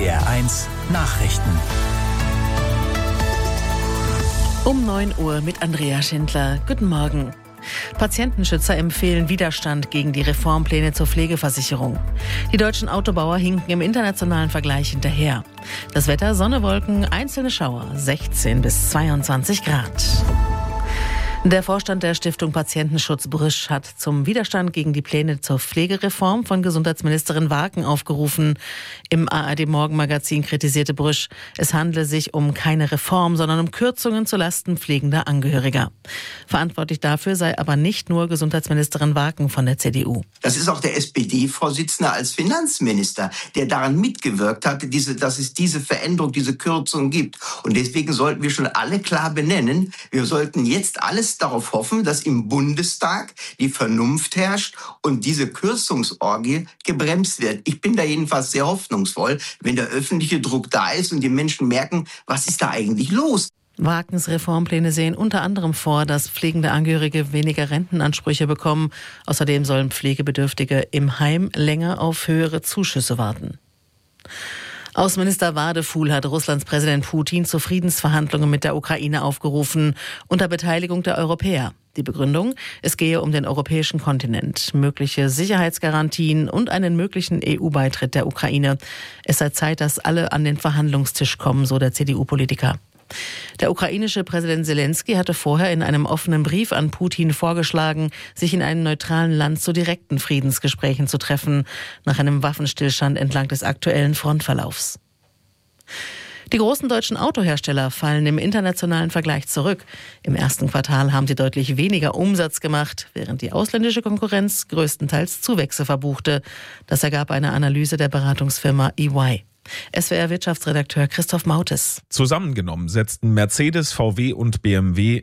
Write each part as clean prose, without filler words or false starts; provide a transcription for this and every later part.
SWR1 Nachrichten. Um 9 Uhr mit Andrea Schindler. Guten Morgen. Patientenschützer empfehlen Widerstand gegen die Reformpläne zur Pflegeversicherung. Die deutschen Autobauer hinken im internationalen Vergleich hinterher. Das Wetter: Sonne, Wolken, einzelne Schauer, 16 bis 22 Grad. Der Vorstand der Stiftung Patientenschutz Brüsch hat zum Widerstand gegen die Pläne zur Pflegereform von Gesundheitsministerin Waken aufgerufen. Im ARD-Morgenmagazin kritisierte Brüsch, es handle sich um keine Reform, sondern um Kürzungen zulasten pflegender Angehöriger. Verantwortlich dafür sei aber nicht nur Gesundheitsministerin Waken von der CDU. Das ist auch der SPD-Vorsitzende als Finanzminister, der daran mitgewirkt hatte, dass es diese Veränderung, diese Kürzung gibt. Und deswegen sollten wir schon alle klar benennen, wir sollten jetzt alles darauf hoffen, dass im Bundestag die Vernunft herrscht und diese Kürzungsorgie gebremst wird. Ich bin da jedenfalls sehr hoffnungsvoll, wenn der öffentliche Druck da ist und die Menschen merken, was ist da eigentlich los? Wakens Reformpläne sehen unter anderem vor, dass pflegende Angehörige weniger Rentenansprüche bekommen. Außerdem sollen Pflegebedürftige im Heim länger auf höhere Zuschüsse warten. Außenminister Wadefuhl hat Russlands Präsident Putin zu Friedensverhandlungen mit der Ukraine aufgerufen, unter Beteiligung der Europäer. Die Begründung: Es gehe um den europäischen Kontinent, mögliche Sicherheitsgarantien und einen möglichen EU-Beitritt der Ukraine. Es sei Zeit, dass alle an den Verhandlungstisch kommen, so der CDU-Politiker. Der ukrainische Präsident Zelensky hatte vorher in einem offenen Brief an Putin vorgeschlagen, sich in einem neutralen Land zu direkten Friedensgesprächen zu treffen, nach einem Waffenstillstand entlang des aktuellen Frontverlaufs. Die großen deutschen Autohersteller fallen im internationalen Vergleich zurück. Im ersten Quartal haben sie deutlich weniger Umsatz gemacht, während die ausländische Konkurrenz größtenteils Zuwächse verbuchte. Das ergab eine Analyse der Beratungsfirma EY. SWR-Wirtschaftsredakteur Christoph Mautes. Zusammengenommen setzten Mercedes, VW und BMW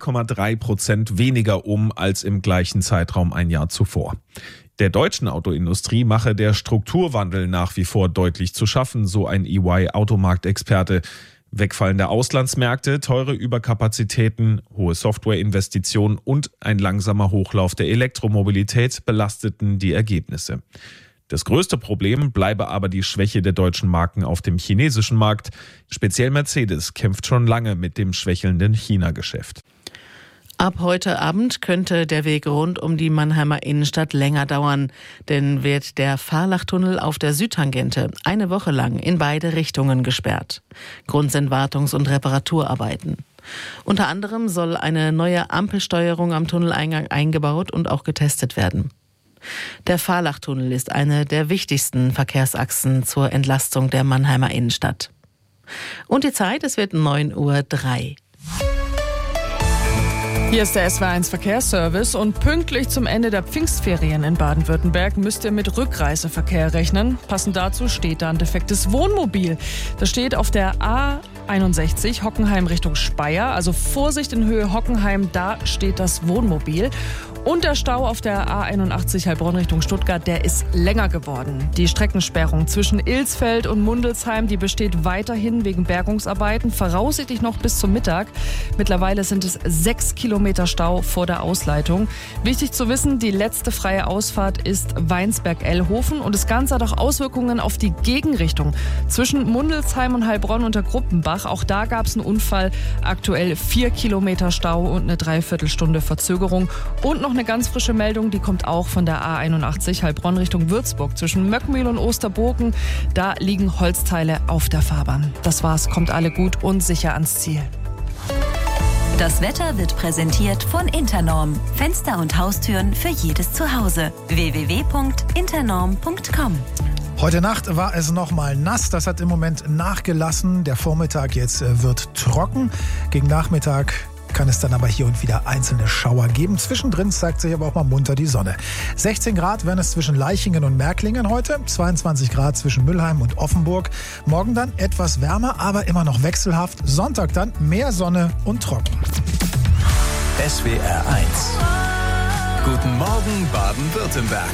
4,3% weniger um als im gleichen Zeitraum ein Jahr zuvor. Der deutschen Autoindustrie mache der Strukturwandel nach wie vor deutlich zu schaffen, so ein EY-Automarktexperte. Wegfallende Auslandsmärkte, teure Überkapazitäten, hohe Softwareinvestitionen und ein langsamer Hochlauf der Elektromobilität belasteten die Ergebnisse. Das größte Problem bleibe aber die Schwäche der deutschen Marken auf dem chinesischen Markt. Speziell Mercedes kämpft schon lange mit dem schwächelnden China-Geschäft. Ab heute Abend könnte der Weg rund um die Mannheimer Innenstadt länger dauern. Denn wird der Fahrlachtunnel auf der Südtangente eine Woche lang in beide Richtungen gesperrt. Grund sind Wartungs- und Reparaturarbeiten. Unter anderem soll eine neue Ampelsteuerung am Tunneleingang eingebaut und auch getestet werden. Der Fahrlachtunnel ist eine der wichtigsten Verkehrsachsen zur Entlastung der Mannheimer Innenstadt. Und die Zeit: Es wird 9:03 Uhr. Hier ist der SWR1 Verkehrsservice und pünktlich zum Ende der Pfingstferien in Baden-Württemberg müsst ihr mit Rückreiseverkehr rechnen. Passend dazu steht da ein defektes Wohnmobil. Das steht auf der A61 Hockenheim Richtung Speyer. Also Vorsicht in Höhe Hockenheim, da steht das Wohnmobil. Und der Stau auf der A81 Heilbronn Richtung Stuttgart, der ist länger geworden. Die Streckensperrung zwischen Ilsfeld und Mundelsheim, die besteht weiterhin wegen Bergungsarbeiten, voraussichtlich noch bis zum Mittag. Mittlerweile sind es 6 Kilometer Stau vor der Ausleitung. Wichtig zu wissen, die letzte freie Ausfahrt ist Weinsberg-Ellhofen und das Ganze hat auch Auswirkungen auf die Gegenrichtung. Zwischen Mundelsheim und Heilbronn unter Gruppenbach, auch da gab es einen Unfall. Aktuell 4 Kilometer Stau und eine Dreiviertelstunde Verzögerung. Und noch eine ganz frische Meldung, die kommt auch von der A81 Heilbronn Richtung Würzburg. Zwischen Möckmühl und Osterboken, da liegen Holzteile auf der Fahrbahn. Das war's, kommt alle gut und sicher ans Ziel. Das Wetter wird präsentiert von Internorm. Fenster und Haustüren für jedes Zuhause. www.internorm.com. Heute Nacht war es noch mal nass, das hat im Moment nachgelassen. Der Vormittag jetzt wird trocken. Gegen Nachmittag kann es dann aber hier und wieder einzelne Schauer geben. Zwischendrin zeigt sich aber auch mal munter die Sonne. 16 Grad werden es zwischen Leichingen und Märklingen heute, 22 Grad zwischen Müllheim und Offenburg. Morgen dann etwas wärmer, aber immer noch wechselhaft. Sonntag dann mehr Sonne und trocken. SWR1. Guten Morgen Baden-Württemberg.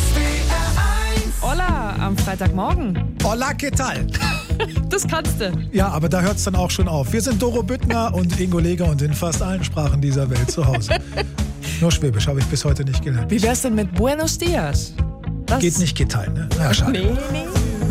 Hola, am Freitagmorgen. Hola, ¿qué tal? Das kannst du. Ja, aber da hört es dann auch schon auf. Wir sind Doro Büttner und Ingo Leger und in fast allen Sprachen dieser Welt zu Hause. Nur Schwäbisch habe ich bis heute nicht gelernt. Wie wär's denn mit Buenos Dias? Geht nicht geteilt, ne? Ja, schade. Nee.